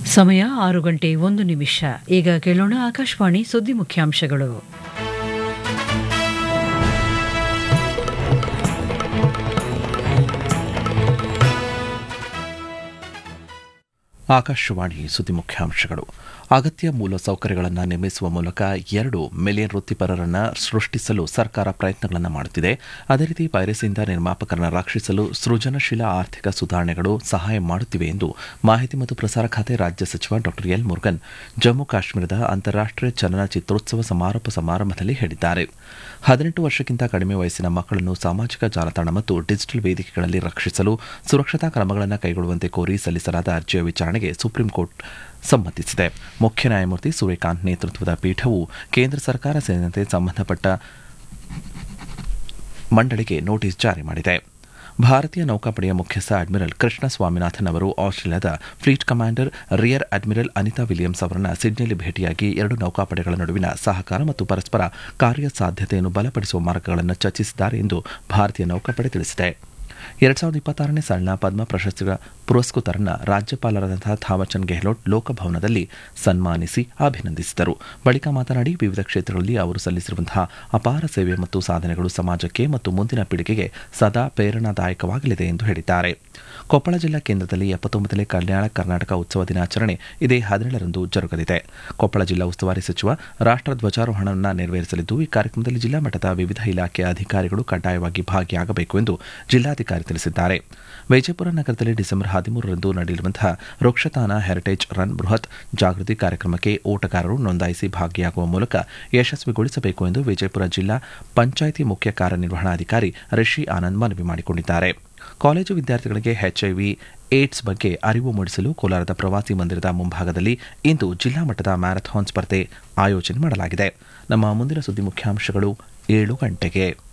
ಸಮಯ 6:01. ಈಗ ಕೇಳೋಣ ಆಕಾಶವಾಣಿ ಸುದ್ದಿ ಮುಖ್ಯಾಂಶಗಳು. ಆಕಾಶವಾಣಿ ಸುದ್ದಿ ಮುಖ್ಯಾಂಶಗಳು. ಅಗತ್ಯ ಮೂಲಸೌಕರ್ಯಗಳನ್ನು ನಿರ್ಮಿಸುವ ಮೂಲಕ 2 ಮಿಲಿಯನ್ ವೃತ್ತಿಪರರನ್ನು ಸೃಷ್ಟಿಸಲು ಸರ್ಕಾರ ಪ್ರಯತ್ನಗಳನ್ನು ಮಾಡುತ್ತಿದೆ. ಅದೇ ರೀತಿ ಪೈರಸಿಯಿಂದ ನಿರ್ಮಾಪಕರನ್ನು ರಕ್ಷಿಸಲು ಸೃಜನಶೀಲ ಆರ್ಥಿಕ ಸುಧಾರಣೆಗಳು ಸಹಾಯ ಮಾಡುತ್ತಿವೆ ಎಂದು ಮಾಹಿತಿ ಮತ್ತು ಪ್ರಸಾರ ಖಾತೆ ರಾಜ್ಯ ಸಚಿವ ಡಾ ಎಲ್ ಮುರುಗನ್ ಜಮ್ಮು ಕಾಶ್ಮೀರದ ಅಂತಾರಾಷ್ಟೀಯ ಚಲನಚಿತ್ರೋತ್ಸವ ಸಮಾರೋಪ ಸಮಾರಂಭದಲ್ಲಿ ಹೇಳಿದ್ದಾರೆ. 18 ವರ್ಷಕ್ಕಿಂತ ಕಡಿಮೆ ವಯಸ್ಸಿನ ಮಕ್ಕಳನ್ನು ಸಾಮಾಜಿಕ ಜಾಲತಾಣ ಮತ್ತು ಡಿಜಿಟಲ್ ವೇದಿಕೆಗಳಲ್ಲಿ ರಕ್ಷಿಸಲು ಸುರಕ್ಷತಾ ಕ್ರಮಗಳನ್ನು ಕೈಗೊಳ್ಳುವಂತೆ ಕೋರಿ ಸಲ್ಲಿಸಲಾದ ಅರ್ಜಿಯ ವಿಚಾರಣೆಗೆ ಸುಪ್ರೀಂ ಕೋರ್ಟ್ ಸಮ್ಮತಿಸಿದೆ. ಮುಖ್ಯ ನ್ಯಾಯಮೂರ್ತಿ ಸೂರ್ಯಕಾಂತ್ ನೇತೃತ್ವದ ಪೀಠವು ಕೇಂದ್ರ ಸರ್ಕಾರ ಸೇರಿದಂತೆ ಸಂಬಂಧಪಟ್ಟ ಮಂಡಳಿಗೆ ನೋಟಿಸ್ ಜಾರಿ ಮಾಡಿದೆ. ಭಾರತೀಯ ನೌಕಾಪಡೆಯ ಮುಖ್ಯಸ್ಥ ಅಡ್ಮಿರಲ್ ಕೃಷ್ಣ ಸ್ವಾಮಿನಾಥನ್ ಅವರು ಆಸ್ಟ್ರೇಲಿಯಾದ fleet commander rear admiral Anita Williams ಅವರನ್ನು ಸಿಡ್ನಿಯಲ್ಲಿ ಭೇಟಿಯಾಗಿ 2 ನೌಕಾಪಡೆಗಳ ನಡುವಿನ ಸಹಕಾರ ಮತ್ತು ಪರಸ್ಪರ ಕಾರ್ಯಸಾಧ್ಯತೆಯನ್ನು ಬಲಪಡಿಸುವ ಮಾರ್ಗಗಳನ್ನು ಚರ್ಚಿಸಿದ್ದಾರೆ ಎಂದು ಭಾರತೀಯ ನೌಕಾಪಡೆ ತಿಳಿಸಿದೆ. 2026ನೇ ಸಾಲಿನ ಪದ್ಮ ಪ್ರಶಸ್ತಿಗಳ ಪುರಸ್ಕೃತರನ್ನು ರಾಜ್ಯಪಾಲರಾದಂತಹ ಥಾವರ್ಚಂದ್ ಗೆಹ್ಲೋಟ್ ಲೋಕಭವನದಲ್ಲಿ ಸನ್ಮಾನಿಸಿ ಅಭಿನಂದಿಸಿದರು. ಬಳಿಕ ಮಾತನಾಡಿ, ವಿವಿಧ ಕ್ಷೇತ್ರಗಳಲ್ಲಿ ಅವರು ಸಲ್ಲಿಸಿರುವಂತಹ ಅಪಾರ ಸೇವೆ ಮತ್ತು ಸಾಧನೆಗಳು ಸಮಾಜಕ್ಕೆ ಮತ್ತು ಮುಂದಿನ ಪೀಳಿಗೆಗೆ ಸದಾ ಪ್ರೇರಣಾದಾಯಕವಾಗಲಿದೆ ಎಂದು ಹೇಳಿದ್ದಾರೆ. ಕೊಪ್ಪಳ ಜಿಲ್ಲಾ ಕೇಂದ್ರದಲ್ಲಿ 79ನೇ ಕಲ್ಯಾಣ ಕರ್ನಾಟಕ ಉತ್ಸವ ದಿನಾಚರಣೆ ಇದೇ 17ರಂದು ಜರುಗಲಿದೆ. ಕೊಪ್ಪಳ ಜಿಲ್ಲಾ ಉಸ್ತುವಾರಿ ಸಚಿವ ರಾಷ್ಟ್ರ ಧ್ವಜಾರೋಹಣವನ್ನು ನೆರವೇರಿಸಲಿದ್ದು, ಈ ಕಾರ್ಯಕ್ರಮದಲ್ಲಿ ಜಿಲ್ಲಾ ಮಟ್ಟದ ವಿವಿಧ ಇಲಾಖೆಯ ಅಧಿಕಾರಿಗಳು ಕಡ್ಡಾಯವಾಗಿ ಭಾಗಿಯಾಗಬೇಕು ಎಂದು ಜಿಲ್ಲಾಧಿಕಾರಿ ತಿಳಿಸಿದ್ದಾರೆ. ವಿಜಯಪುರ ನಗರದಲ್ಲಿ ಡಿಸೆಂಬರ್ 13ರಂದು ನಡೆಯಲಿರುವಂತಹ ವೃಕ್ಷತಾನ ಹೆರಿಟೇಜ್ ರನ್ ಬೃಹತ್ ಜಾಗೃತಿ ಕಾರ್ಯಕ್ರಮಕ್ಕೆ ಓಟಗಾರರು ನೋಂದಾಯಿಸಿ ಭಾಗಿಯಾಗುವ ಮೂಲಕ ಯಶಸ್ವಿಗೊಳಿಸಬೇಕು ಎಂದು ವಿಜಯಪುರ ಜಿಲ್ಲಾ ಪಂಚಾಯಿತಿ ಮುಖ್ಯ ಕಾರ್ಯನಿರ್ವಹಣಾಧಿಕಾರಿ ರಿಷಿ ಆನಂದ್ ಮನವಿ ಮಾಡಿಕೊಂಡಿದ್ದಾರೆ. ಕಾಲೇಜು ವಿದ್ಯಾರ್ಥಿಗಳಿಗೆ ಎಚ್ಐವಿ ಏಡ್ಸ್ ಬಗ್ಗೆ ಅರಿವು ಮೂಡಿಸಲು ಕೋಲಾರದ ಪ್ರವಾಸಿ ಮಂದಿರದ ಮುಂಭಾಗದಲ್ಲಿ ಇಂದು ಜಿಲ್ಲಾ ಮಟ್ಟದ ಮ್ಯಾರಥಾನ್ ಸ್ಪರ್ಧೆ ಆಯೋಜನೆ ಮಾಡಲಾಗಿದೆ. ನಮ್ಮ ಮುಂದಿನ ಸುದ್ದಿ ಮುಖ್ಯಾಂಶಗಳು 7 ಗಂಟೆಗೆ.